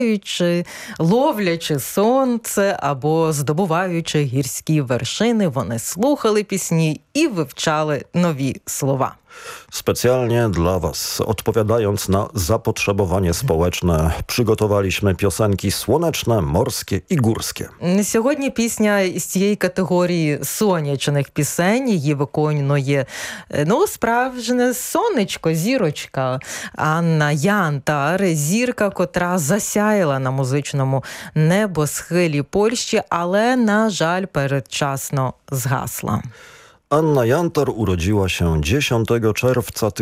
ловлячи сонце або здобуваючи гірські вершини, вони слухали пісні і wywczali нові слова. Specjalnie dla Was, odpowiadając na zapotrzebowanie społeczne, przygotowaliśmy piosenki słoneczne, morskie i górskie. Сьогодні пісня з цієї категорії сонячних пісень. Її виконує, справжнє сонечко, зірочка Анна Янтар, зірка, котра засяяла на музичному небосхилі Польщі, ale na żal передчасно zgasła. Anna Jantar urodziła się 10 czerwca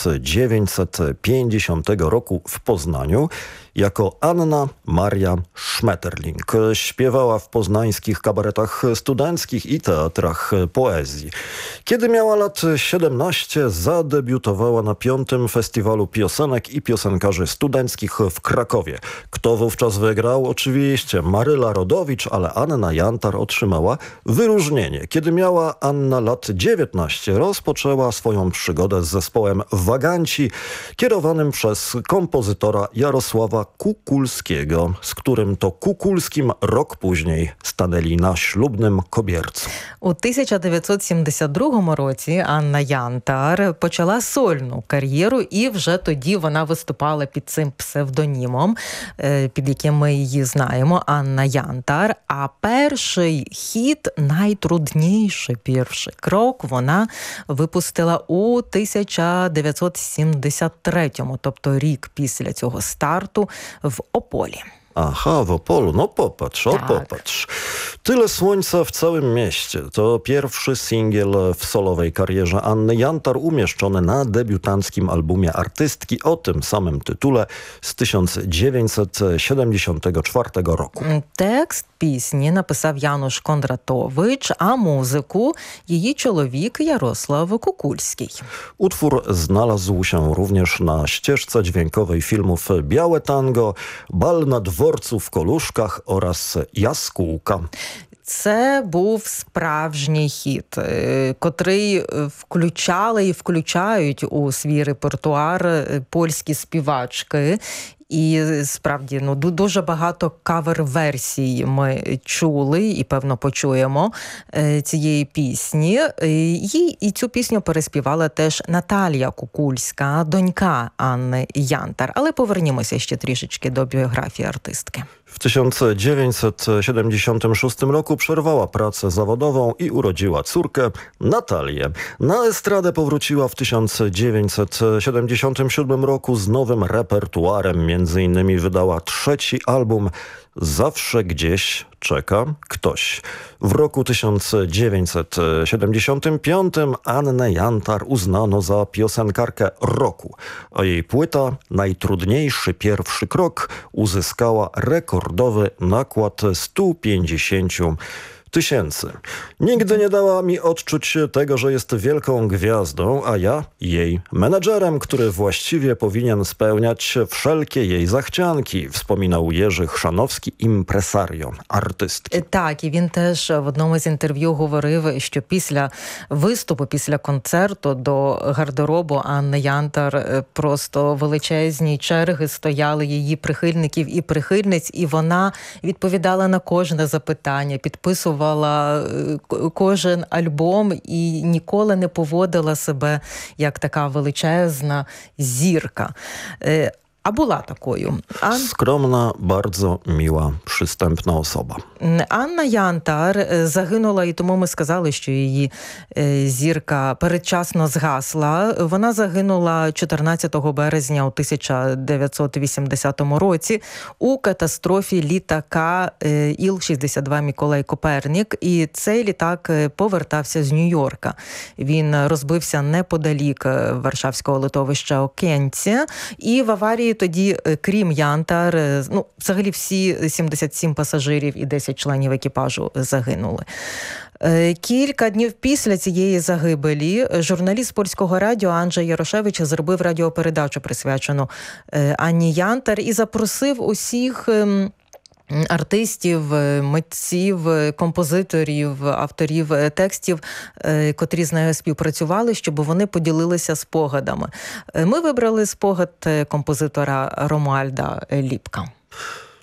1950 roku w Poznaniu jako Anna Maria Schmetterling. Śpiewała w poznańskich kabaretach studenckich i teatrach poezji. Kiedy miała lat 17, zadebiutowała na 5. Festiwalu Piosenek i Piosenkarzy Studenckich w Krakowie. Kto wówczas wygrał? Oczywiście Maryla Rodowicz, ale Anna Jantar otrzymała wyróżnienie. Kiedy miała Anna lat 19, rozpoczęła swoją przygodę z zespołem Waganci, kierowanym przez kompozytora Jarosława Kukulskiego, z którym to Kukulskim rok później stanęli na ślubnym kobiercu. У 1972 році Анна Янтар почала сольну кар'єру, і вже тоді вона виступала під цим псевдонімом, під яким ми її знаємо, Анна Янтар. А перший хіт, найтрудніший перший крок, вона випустила у 1973-му, тобто рік після цього старту в Ополі. Aha, w Opolu. No popatrz, popatrz. Tyle słońca w całym mieście. To pierwszy singiel w solowej karierze Anny Jantar, umieszczony na debiutanckim albumie artystki o tym samym tytule z 1974 roku. Tekst пісні написав Януш Кондратович, а музику її чоловік Jarosław Kukulski. Utwór znalazł się również na ścieżce dźwiękowej filmów Białe Tango, Bal na dworcu w Koluszkach oraz Jaskółka. Це був справжній хіт, котрий включали і включають у свій репертуар польські співачки. І справді, дуже багато кавер-версій ми чули і, певно, почуємо цієї пісні. І цю пісню переспівала теж Наталія Кукульська, донька Анни Янтар. Але повернімося ще трішечки до біографії артистки. W 1976 roku przerwała pracę zawodową i urodziła córkę Natalię. Na estradę powróciła w 1977 roku z nowym repertuarem. Między innymi wydała 3. album Zawsze gdzieś czeka ktoś. W roku 1975 Annę Jantar uznano za piosenkarkę roku, a jej płyta Najtrudniejszy pierwszy krok uzyskała rekordowy nakład 150 000. Nigdy nie dała mi odczuć tego, że jest wielką gwiazdą, a ja jej menedżerem, który właściwie powinien spełniać wszelkie jej zachcianki, wspominał Jerzy Chrzanowski, impresario артистки. Так, і він теж в одному з інтерв'ю говорив, що після виступу, після концерту до гардеробу Анни Янтар просто величезні черги стояли її прихильників і прихильниць, і вона відповідала на кожне запитання, підписувала кожен альбом і ніколи не поводила себе як така величезна зірка. A była такою. Skromna, bardzo miła, przystępna osoba. Анна Янтар загинула, і тому ми сказали, що її зірка передчасно згасла. Вона загинула 14 березня у 1980 році у катастрофі літака Іл-62 Миколай Копернік. І цей літак повертався з Нью-Йорка. Він розбився неподалік Варшавського литовища Окенці. І в аварії тоді, крім Янтар, взагалі всі 77 пасажирів і 10 членів екіпажу загинули. Кілька днів після цієї загибелі журналіст Польського радіо Анджей Ярошевич зробив радіопередачу, присвячену Анні Янтар, і запросив усіх артистів, митців, композиторів, авторів текстів, котрі з нею співпрацювали, щоб вони поділилися спогадами. Ми вибрали спогад композитора Ромуальда Ліпка.